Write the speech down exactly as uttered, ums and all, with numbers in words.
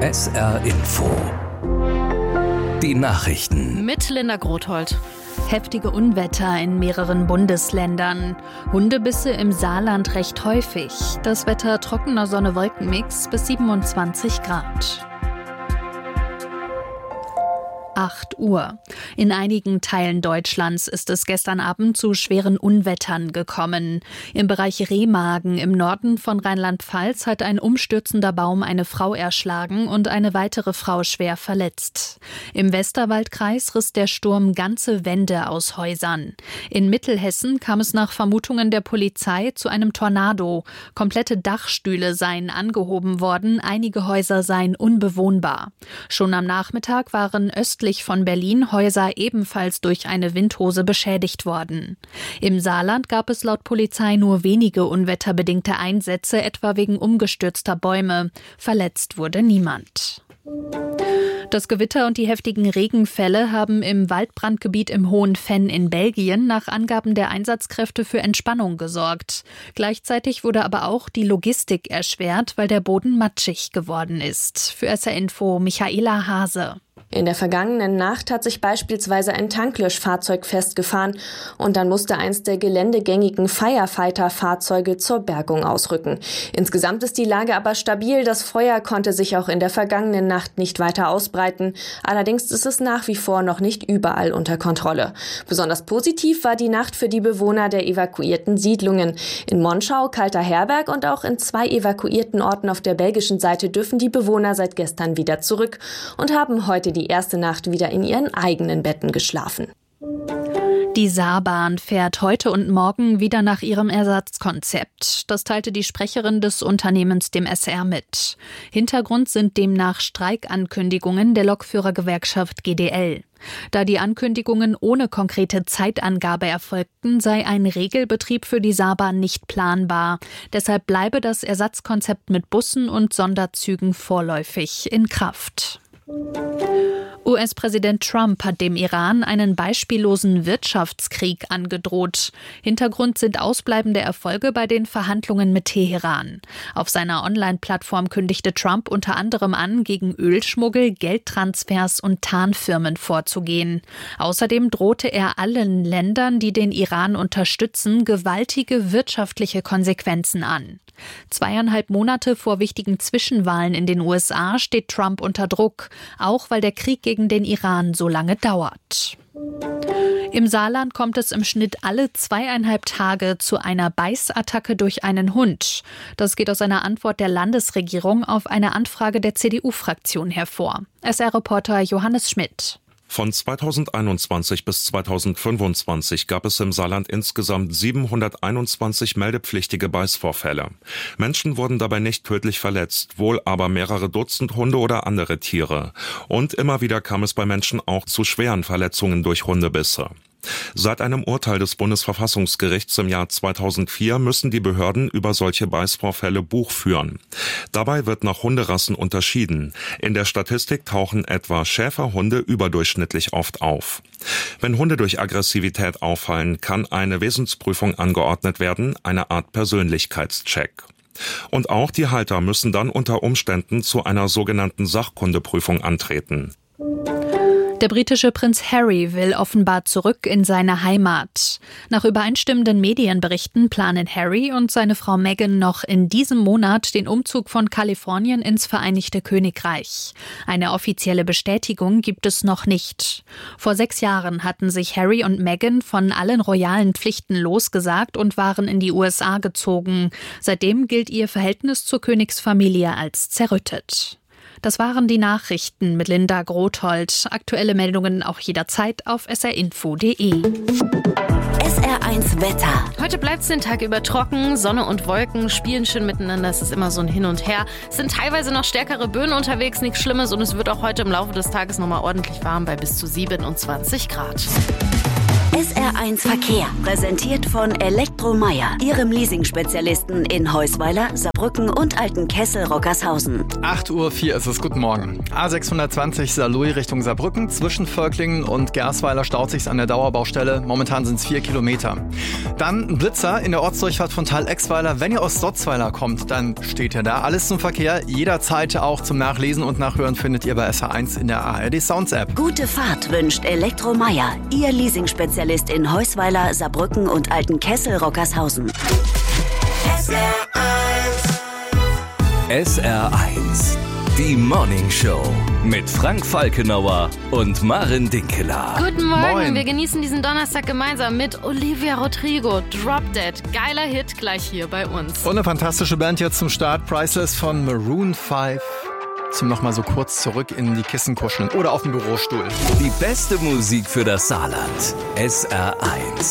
S R Info. Die Nachrichten. Mit Linda Grothold. Heftige Unwetter in mehreren Bundesländern. Hundebisse im Saarland recht häufig. Das Wetter trockener Sonne-Wolken-Mix bis siebenundzwanzig Grad. acht Uhr. In einigen Teilen Deutschlands ist es gestern Abend zu schweren Unwettern gekommen. Im Bereich Remagen im Norden von Rheinland-Pfalz hat ein umstürzender Baum eine Frau erschlagen und eine weitere Frau schwer verletzt. Im Westerwaldkreis riss der Sturm ganze Wände aus Häusern. In Mittelhessen kam es nach Vermutungen der Polizei zu einem Tornado. Komplette Dachstühle seien angehoben worden, einige Häuser seien unbewohnbar. Schon am Nachmittag waren östlich von Berlin Häuser ebenfalls durch eine Windhose beschädigt worden. Im Saarland gab es laut Polizei nur wenige unwetterbedingte Einsätze, etwa wegen umgestürzter Bäume. Verletzt wurde niemand. Das Gewitter und die heftigen Regenfälle haben im Waldbrandgebiet im Hohen Venn in Belgien nach Angaben der Einsatzkräfte für Entspannung gesorgt. Gleichzeitig wurde aber auch die Logistik erschwert, weil der Boden matschig geworden ist. Für S R Info Michaela Hase. In der vergangenen Nacht hat sich beispielsweise ein Tanklöschfahrzeug festgefahren und dann musste eins der geländegängigen Firefighter-Fahrzeuge zur Bergung ausrücken. Insgesamt ist die Lage aber stabil. Das Feuer konnte sich auch in der vergangenen Nacht nicht weiter ausbreiten. Allerdings ist es nach wie vor noch nicht überall unter Kontrolle. Besonders positiv war die Nacht für die Bewohner der evakuierten Siedlungen. In Monschau, Kalterherberg und auch in zwei evakuierten Orten auf der belgischen Seite dürfen die Bewohner seit gestern wieder zurück und haben heute die die erste Nacht wieder in ihren eigenen Betten geschlafen. Die Saarbahn fährt heute und morgen wieder nach ihrem Ersatzkonzept. Das teilte die Sprecherin des Unternehmens dem S R mit. Hintergrund sind demnach Streikankündigungen der Lokführergewerkschaft G D L. Da die Ankündigungen ohne konkrete Zeitangabe erfolgten, sei ein Regelbetrieb für die Saarbahn nicht planbar. Deshalb bleibe das Ersatzkonzept mit Bussen und Sonderzügen vorläufig in Kraft. U S-Präsident Trump hat dem Iran einen beispiellosen Wirtschaftskrieg angedroht. Hintergrund sind ausbleibende Erfolge bei den Verhandlungen mit Teheran. Auf seiner Online-Plattform kündigte Trump unter anderem an, gegen Ölschmuggel, Geldtransfers und Tarnfirmen vorzugehen. Außerdem drohte er allen Ländern, die den Iran unterstützen, gewaltige wirtschaftliche Konsequenzen an. Zweieinhalb Monate vor wichtigen Zwischenwahlen in den U S A steht Trump unter Druck, auch weil der Krieg gegen den Iran so lange dauert. Im Saarland kommt es im Schnitt alle zweieinhalb Tage zu einer Beißattacke durch einen Hund. Das geht aus einer Antwort der Landesregierung auf eine Anfrage der C D U-Fraktion hervor. S R-Reporter Johannes Schmidt. Von zweitausendeinundzwanzig bis zweitausendfünfundzwanzig gab es im Saarland insgesamt siebenhunderteinundzwanzig meldepflichtige Beißvorfälle. Menschen wurden dabei nicht tödlich verletzt, wohl aber mehrere Dutzend Hunde oder andere Tiere. Und immer wieder kam es bei Menschen auch zu schweren Verletzungen durch Hundebisse. Seit einem Urteil des Bundesverfassungsgerichts im Jahr zweitausendvier müssen die Behörden über solche Beißvorfälle Buch führen. Dabei wird nach Hunderassen unterschieden. In der Statistik tauchen etwa Schäferhunde überdurchschnittlich oft auf. Wenn Hunde durch Aggressivität auffallen, kann eine Wesensprüfung angeordnet werden, eine Art Persönlichkeitscheck. Und auch die Halter müssen dann unter Umständen zu einer sogenannten Sachkundeprüfung antreten. Der britische Prinz Harry will offenbar zurück in seine Heimat. Nach übereinstimmenden Medienberichten planen Harry und seine Frau Meghan noch in diesem Monat den Umzug von Kalifornien ins Vereinigte Königreich. Eine offizielle Bestätigung gibt es noch nicht. Vor sechs Jahren hatten sich Harry und Meghan von allen royalen Pflichten losgesagt und waren in die U S A gezogen. Seitdem gilt ihr Verhältnis zur Königsfamilie als zerrüttet. Das waren die Nachrichten mit Linda Grothold. Aktuelle Meldungen auch jederzeit auf s r info punkt d e. S R eins Wetter. Heute bleibt es den Tag über trocken. Sonne und Wolken spielen schön miteinander. Es ist immer so ein Hin und Her. Es sind teilweise noch stärkere Böen unterwegs, nichts Schlimmes. Und es wird auch heute im Laufe des Tages nochmal ordentlich warm bei bis zu siebenundzwanzig Grad. S R eins Verkehr, präsentiert von Elektromeyer, Ihrem Leasing-Spezialisten in Heusweiler, Saarbrücken und Altenkessel-Rockershausen. acht Uhr vier ist es, guten Morgen. A sechshundertzwanzig Saarlouis Richtung Saarbrücken, zwischen Völklingen und Gersweiler staut sich's an der Dauerbaustelle. Momentan sind es vier Kilometer. Dann ein Blitzer in der Ortsdurchfahrt von Thal-Exweiler. Wenn ihr aus Sotzweiler kommt, dann steht ihr da. Alles zum Verkehr, jederzeit auch zum Nachlesen und Nachhören findet ihr bei S R eins in der A R D Sounds App. Gute Fahrt wünscht Elektromeyer, Ihr Leasing-Spezialist in Heusweiler, Saarbrücken und Altenkessel-Rockershausen. S R eins. S R eins. Die Morning Show mit Frank Falkenauer und Maren Dinkeler. Guten Morgen, Moin. Wir genießen diesen Donnerstag gemeinsam mit Olivia Rodrigo. Drop Dead, geiler Hit gleich hier bei uns. Und eine fantastische Band jetzt zum Start, Priceless von Maroon fünf. Zum nochmal so kurz zurück in die Kissen kuscheln oder auf dem Bürostuhl. Die beste Musik für das Saarland. S R eins.